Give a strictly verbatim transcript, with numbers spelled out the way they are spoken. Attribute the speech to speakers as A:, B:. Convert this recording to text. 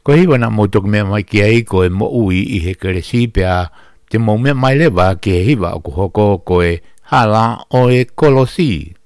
A: Ko hi wana mo tok me mai ki ai ko e mo ui I he keresi pea te mo me mai le wa ki he hiwa o ku hoko ko e hala o e kolosi.